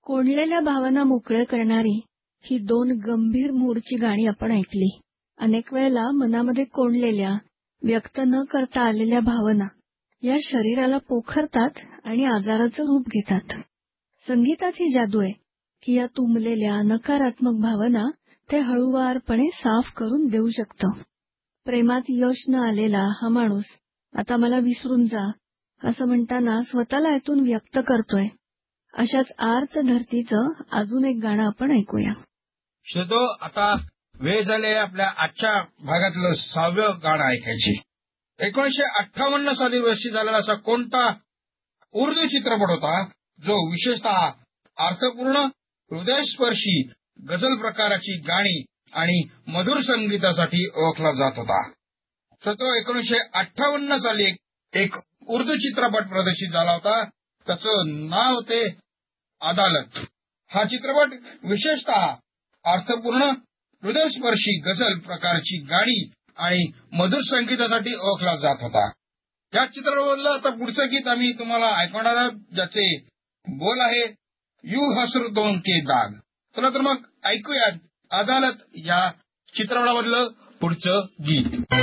कोंडलेल्या भावना मोकळ्या करणारी ही दोन गंभीर मूडची गाणी आपण ऐकली. अनेक वेळेला मनामध्ये कोंडलेल्या, व्यक्त न करता आलेल्या भावना या शरीराला पोखरतात आणि आजाराचं रूप घेतात. संगीतात ही जादू आहे की या तुंबलेल्या नकारात्मक भावना ते हळूवारपणे साफ करून देऊ शकतं. प्रेमात यश न आलेला हा माणूस आता मला विसरून जा असं म्हणताना स्वतःला यातून व्यक्त करतोय. अशाच आर्त धरतीचं अजून एक गाणं आपण ऐकूया. शोधो आता वेळ झाले आपल्या आजच्या भागातलं 6वं गाणं ऐकायची. 1958 साली वर्षी झालेला असा कोणता उर्दू चित्रपट होता जो विशेषतः अर्थपूर्ण, हृदयस्पर्शी गझल प्रकाराची गाणी आणि मधुर संगीतासाठी ओळखला जात होता. तो 1958 साली एक उर्दू चित्रपट प्रदर्शित झाला होता. त्याचं नाव होते अदालत. हा चित्रपट विशेषतः अर्थपूर्ण, हृदयस्पर्शी गझल प्रकारची गाणी आणि मधुर संगीतासाठी ओळखला जात होता. या चित्रपटातलं आता पुढचं गीत आम्ही तुम्हाला ऐकवणार आहोत, ज्याचे बोल आहे यू हसरतों के दाग. चला तर मग ऐकूयात अदालत या चित्रपटामधलं पुढचं गीत.